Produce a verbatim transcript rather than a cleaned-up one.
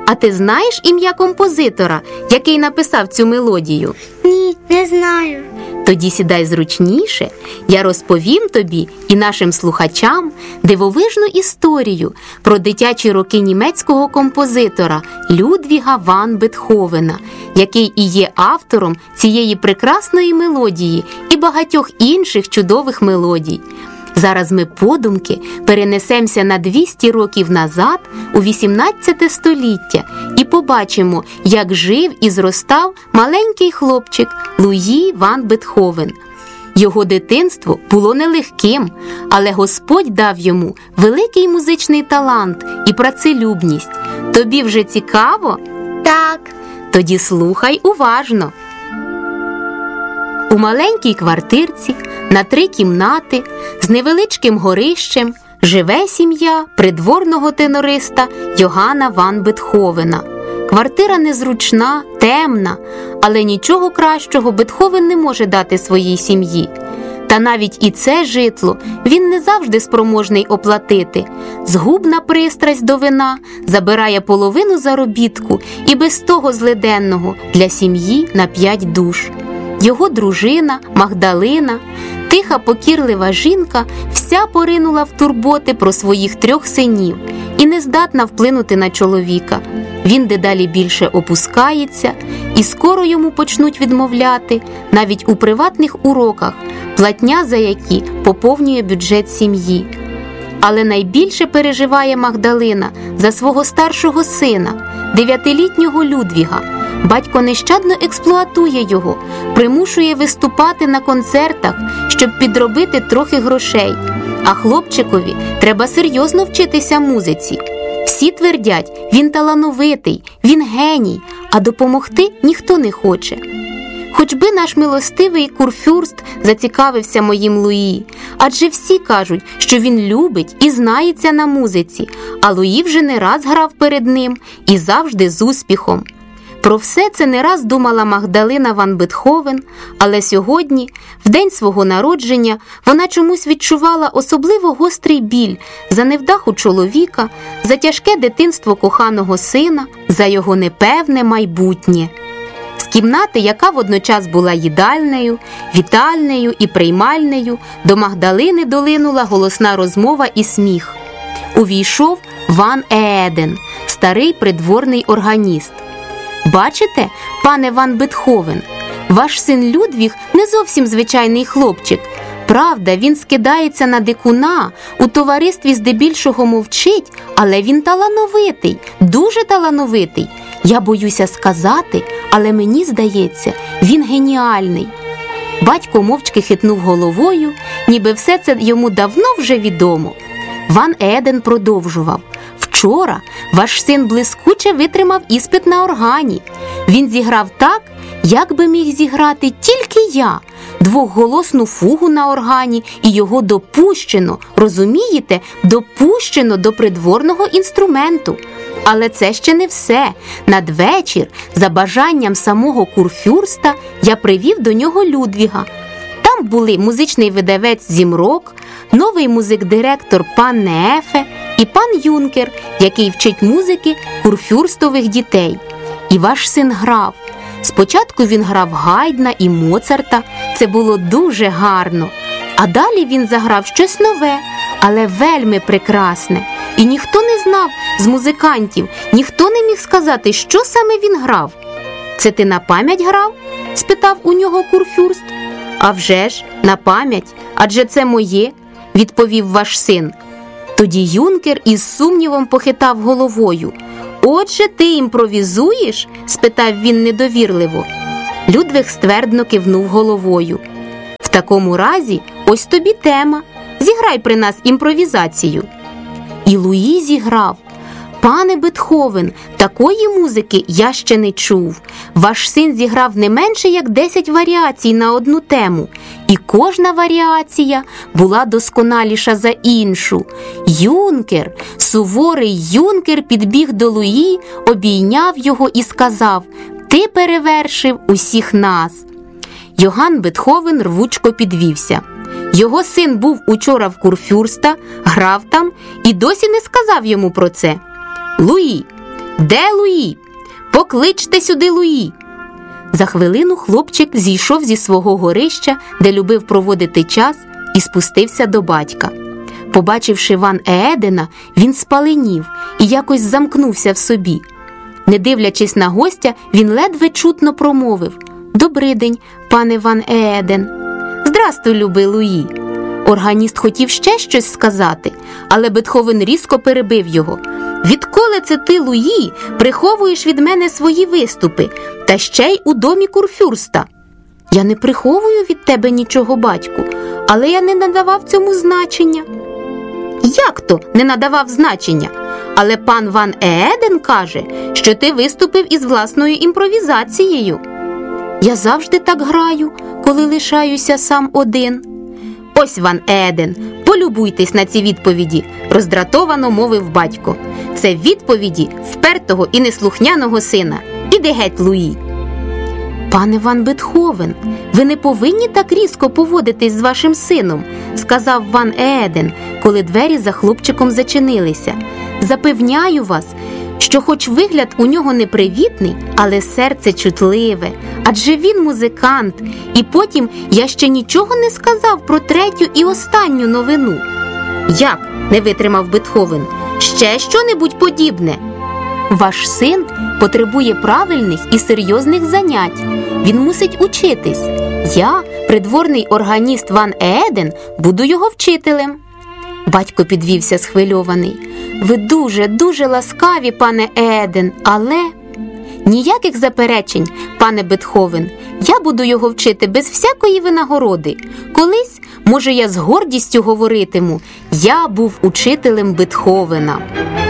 А ти знаєш ім'я композитора, який написав цю мелодію? Ні, не знаю. Тоді сідай зручніше, я розповім тобі і нашим слухачам дивовижну історію про дитячі роки німецького композитора Людвіга ван Бетховена, який і є автором цієї прекрасної мелодії і багатьох інших чудових мелодій. Зараз ми подумки перенесемося на двісті років назад у вісімнадцяте століття і побачимо, як жив і зростав маленький хлопчик Луї ван Бетховен. Його дитинство було нелегким, але Господь дав йому великий музичний талант і працелюбність. Тобі вже цікаво? Так. Тоді слухай уважно. У маленькій квартирці на три кімнати з невеличким горищем живе сім'я придворного тенориста Йогана ван Бетховена. Квартира незручна, темна, але нічого кращого Бетховен не може дати своїй сім'ї. Та навіть і це житло він не завжди спроможний оплатити. Згубна пристрасть до вина забирає половину заробітку і без того злиденного для сім'ї на п'ять душ. Його дружина Магдалина, тиха покірлива жінка, вся поринула в турботи про своїх трьох синів і не здатна вплинути на чоловіка. Він дедалі більше опускається, і скоро йому почнуть відмовляти навіть у приватних уроках, платня за які поповнює бюджет сім'ї. Але найбільше переживає Магдалина за свого старшого сина, дев'ятилітнього Людвіга. Батько нещадно експлуатує його, примушує виступати на концертах, щоб підробити трохи грошей. А хлопчикові треба серйозно вчитися музиці. Всі твердять, він талановитий, він геній, а допомогти ніхто не хоче. Хоч би наш милостивий курфюрст зацікавився моїм Луї, адже всі кажуть, що він любить і знається на музиці, а Луї вже не раз грав перед ним і завжди з успіхом. Про все це не раз думала Магдалина ван Бетховен, але сьогодні, в день свого народження, вона чомусь відчувала особливо гострий біль за невдаху чоловіка, за тяжке дитинство коханого сина, за його непевне майбутнє. З кімнати, яка водночас була їдальнею, вітальнею і приймальнею, до Магдалини долинула голосна розмова і сміх. Увійшов Ван Ееден, старий придворний органіст. «Бачите, пане ван Бетховен, ваш син Людвіг не зовсім звичайний хлопчик. Правда, він скидається на дикуна, у товаристві здебільшого мовчить, але він талановитий, дуже талановитий. Я боюся сказати, але мені здається, він геніальний». Батько мовчки хитнув головою, ніби все це йому давно вже відомо. Ван Ееден продовжував. «Вчора ваш син блискуче витримав іспит на органі. Він зіграв так, як би міг зіграти тільки я. Двохголосну фугу на органі, і його допущено, розумієте, допущено до придворного інструменту. Але це ще не все. Надвечір, за бажанням самого курфюрста, я привів до нього Людвіга. Там були музичний видавець Зімрок, новий музик-директор пан Неефе і пан Юнкер, який вчить музики курфюрстових дітей. І ваш син грав. Спочатку він грав Гайдна і Моцарта, це було дуже гарно. А далі він заграв щось нове, але вельми прекрасне. І ніхто не знав з музикантів, ніхто не міг сказати, що саме він грав. «Це ти на пам'ять грав?» – спитав у нього курфюрст. «А вже ж, на пам'ять, адже це моє», – відповів ваш син. Тоді Юнкер із сумнівом похитав головою. «Отже, ти імпровізуєш?» – спитав він недовірливо. Людвиг ствердно кивнув головою. «В такому разі, ось тобі тема. Зіграй при нас імпровізацію». І Луї зіграв. «Пане Бетховен, такої музики я ще не чув. Ваш син зіграв не менше, як десять варіацій на одну тему. І кожна варіація була досконаліша за іншу. Юнкер, суворий Юнкер підбіг до Луї, обійняв його і сказав: «Ти перевершив усіх нас». Йоган Бетховен рвучко підвівся. Його син був учора в курфюрста, грав там і досі не сказав йому про це. «Луї, Де Луї? Покличте сюди Луї!» За хвилину хлопчик зійшов зі свого горища, де любив проводити час, і спустився до батька. Побачивши Ван Еедена, він спаленів і якось замкнувся в собі. Не дивлячись на гостя, він ледве чутно промовив: «Добрий день, пане Ван Ееден». «Здрастуй, любий Луї». Органіст хотів ще щось сказати, але Бетховен різко перебив його. «Відколи це ти, Луї, приховуєш від мене свої виступи, та ще й у домі курфюрста?» «Я не приховую від тебе нічого, батьку, але я не надавав цьому значення». «Як то не надавав значення? Але пан Ван Ееден каже, що ти виступив із власною імпровізацією». «Я завжди так граю, коли лишаюся сам один». «Ось, Ван Ееден, полюбуйтесь на ці відповіді», – роздратовано мовив батько. «Це відповіді впертого і неслухняного сина. Іди геть, Луї». «Пане Ван Бетховен, ви не повинні так різко поводитись з вашим сином», – сказав Ван Ееден, коли двері за хлопчиком зачинилися. «Запевняю вас, що хоч вигляд у нього непривітний, але серце чутливе, адже він музикант, і потім я ще нічого не сказав про третю і останню новину». «Як?» – не витримав Бетховен. «Ще що-небудь подібне?» «Ваш син потребує правильних і серйозних занять. Він мусить учитись. Я, придворний органіст Ван Ееден, буду його вчителем». Батько підвівся схвильований. «Ви дуже, дуже ласкаві, пане Ееден, але…» «Ніяких заперечень, пане Бетховен. Я буду його вчити без всякої винагороди. Колись, може, я з гордістю говоритиму: я був учителем Бетховена».